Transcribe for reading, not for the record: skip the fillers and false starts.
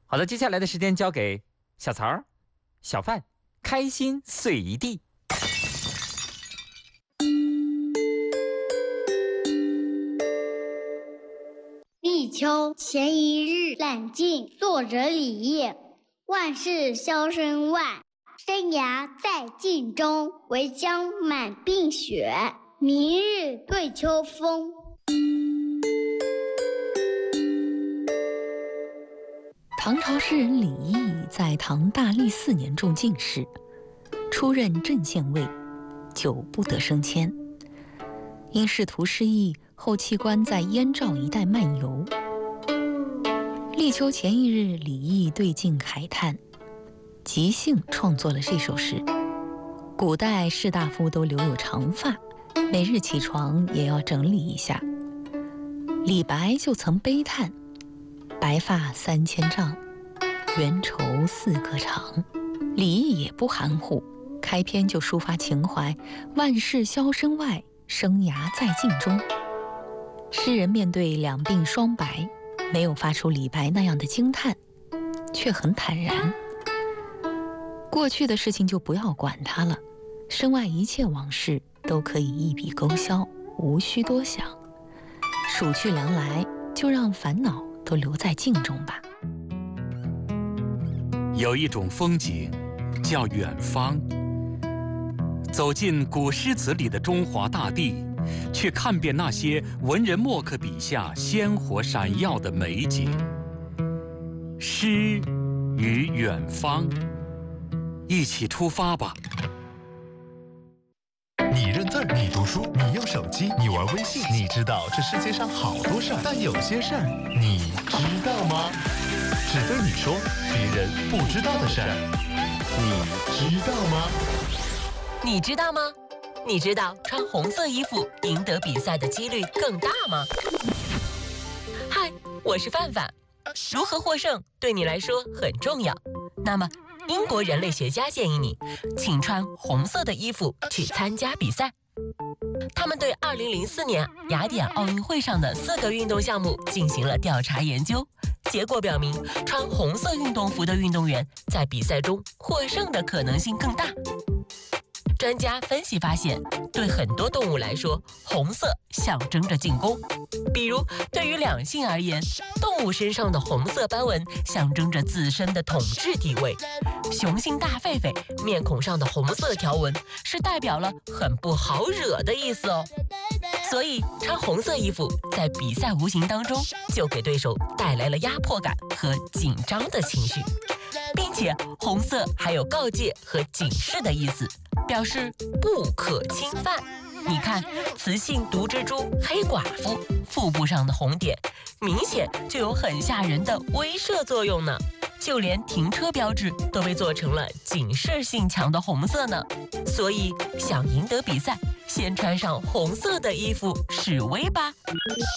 好的，接下来的时间交给小曹儿、小范，开心碎一地。 立秋前一日揽镜，作者李益。万事销身外，生涯在镜中。唯将满鬓雪，明日对秋风。 唐朝诗人李益在唐大历4年中进士，出任镇县尉，久不得升迁。因仕途失意，后弃官在燕赵一带漫游。立秋前一日，李益对镜慨叹，即兴创作了这首诗。古代士大夫都留有长发，每日起床也要整理一下。李白就曾悲叹，白发3000丈，缘愁4个长。李益也不含糊，开篇就抒发情怀，万事销身外，生涯在镜中。诗人面对两鬓霜白，没有发出李白那样的惊叹，却很坦然。过去的事情就不要管它了，身外一切往事都可以一笔勾销，无需多想。暑去凉来，就让烦恼都留在镜中吧。 有一种风景叫远方，走进古诗词里的中华大地，去看遍那些文人墨客笔下鲜活闪耀的美景。诗与远方，一起出发吧。 你认字儿，你读书，你用手机，你玩微信，你知道这世界上好多事儿，但有些事儿你知道吗？只对你说别人不知道的事儿，你知道吗？ 你知道吗？你知道穿红色衣服赢得比赛的几率更大吗？嗨，我是范范。如何获胜对你来说很重要。那么，英国人类学家建议你，请穿红色的衣服去参加比赛。他们对2004年雅典奥运会上的4个运动项目进行了调查研究，结果表明，穿红色运动服的运动员在比赛中获胜的可能性更大。专家分析发现，对很多动物来说，红色象征着进攻。比如，对于两性而言，动物身上的红色斑纹象征着自身的统治地位。雄性大狒狒面孔上的红色条纹是代表了很不好惹的意思哦。所以，穿红色衣服在比赛无形当中就给对手带来了压迫感和紧张的情绪，并且红色还有告诫和警示的意思，表示不可侵犯。你看，雌性毒蜘蛛、黑寡妇腹部上的红点，明显就有很吓人的威慑作用呢。就连停车标志都被做成了警示性强的红色呢。所以，想赢得比赛，先穿上红色的衣服示威吧。